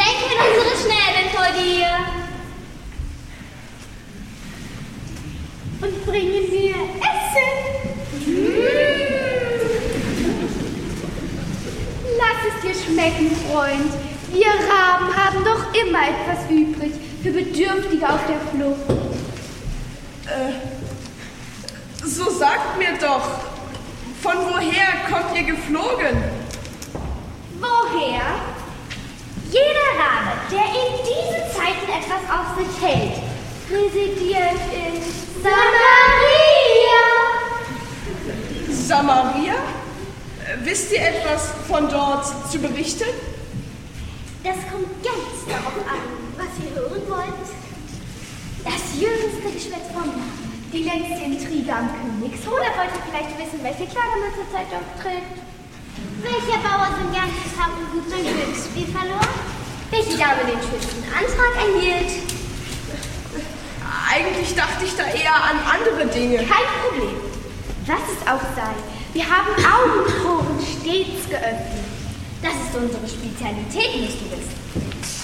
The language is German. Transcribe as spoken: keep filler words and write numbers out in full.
hängen unsere Schnäbel vor dir. Und bringen dir Essen. Mm. Lass es dir schmecken, Freund. Wir Raben haben doch immer etwas übrig für Bedürftige auf der Flucht. Äh, so sagt mir doch, von woher kommt ihr geflogen? Woher? Jeder Rabe, der in diesen Zeiten etwas auf sich hält, residiert in Samaria. Samaria? Wisst ihr etwas von dort zu berichten? Das kommt ganz darauf an, was ihr hören wollt. Das jüngste Geschwätz vom Land, die längste Intrige am Königs. Oder wollt ihr vielleicht wissen, welche Klage man zurzeit aufträgt? Welcher Bauer sein ganzes Hab und Gut beim Glücksspiel verlor? Welche Dame den schönsten Antrag erhielt? Eigentlich dachte ich da eher an andere Dinge. Kein Problem. Was es auch sei, wir haben Augen und Ohren stets geöffnet. Das ist unsere Spezialität, musst du wissen.